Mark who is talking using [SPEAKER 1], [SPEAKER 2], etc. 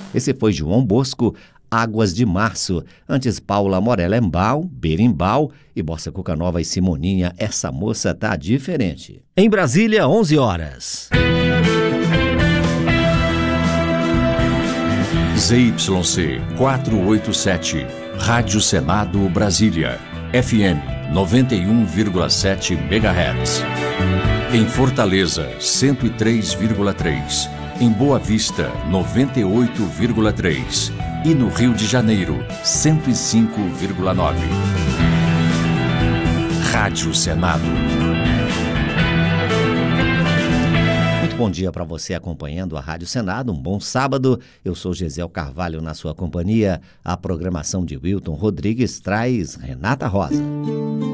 [SPEAKER 1] Esse foi João Bosco, Águas de Março. Antes, Paula Morelenbaum, Berimbau e Bossa Cuca Nova e Simoninha, Essa Moça Tá Diferente. Em Brasília, 11 horas.
[SPEAKER 2] ZYC 487, Rádio Senado Brasília, FM 91,7 MHz. Em Fortaleza, 103,3. Em Boa Vista, 98,3. E no Rio de Janeiro, 105,9. Rádio Senado.
[SPEAKER 1] Muito bom dia para você acompanhando a Rádio Senado. Um bom sábado. Eu sou Gesiel Carvalho na sua companhia. A programação de Wilton Rodrigues traz Renata Rosa.